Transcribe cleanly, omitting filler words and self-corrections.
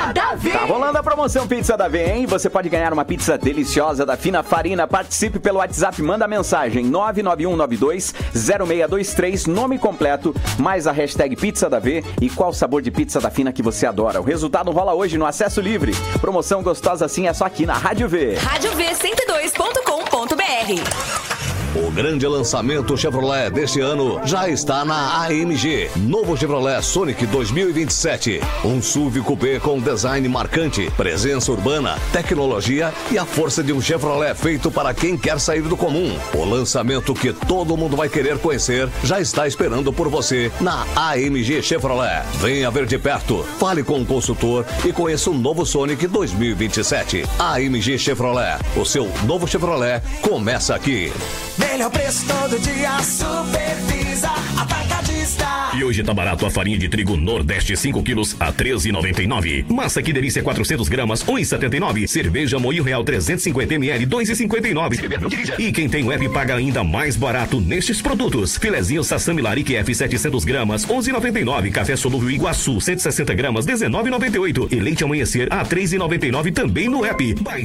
Davi. Tá rolando a promoção Pizza Davi, hein? Você pode ganhar uma pizza deliciosa da Fina Farina. Participe pelo WhatsApp, manda mensagem 991920623, nome completo, mais a hashtag Pizza Davi e qual sabor de pizza da Fina que você adora. O resultado rola hoje no Acesso Livre. Promoção gostosa assim é só aqui na Rádio V. Rádio V 102.com.br. O grande lançamento Chevrolet deste ano já está na AMG. Novo Chevrolet Sonic 2027. Um SUV coupé com design marcante, presença urbana, tecnologia e a força de um Chevrolet feito para quem quer sair do comum. O lançamento que todo mundo vai querer conhecer já está esperando por você na AMG Chevrolet. Venha ver de perto, fale com um consultor e conheça o novo Sonic 2027. AMG Chevrolet. O seu novo Chevrolet começa aqui. Melhor preço todo dia, Supervisa Atacadista. E hoje tá barato a farinha de trigo Nordeste 5 quilos a R$13,99. Massa Que Delícia 400 gramas, R$1,79. Cerveja Moinho Real 350 ml, R$2,59. E quem tem o app paga ainda mais barato nestes produtos. Filezinho Sassami Larique F 700 gramas, R$11,99. Café Solúvel Iguaçu 160 gramas, R$19,98. E leite Amanhecer a R$3,99 também no app.